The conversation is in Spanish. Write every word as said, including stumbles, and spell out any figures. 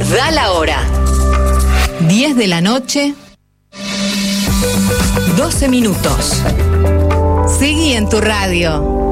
Da la hora. diez de la noche, doce minutos. Seguí en tu radio.